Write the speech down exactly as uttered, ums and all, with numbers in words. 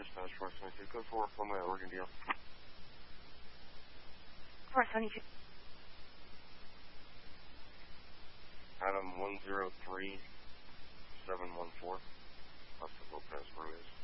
dispatch four twenty-two. Code four, Flamme, Oregon deal. four twenty-two. Adam one zero three seven one four. That's the Lopez Ruiz.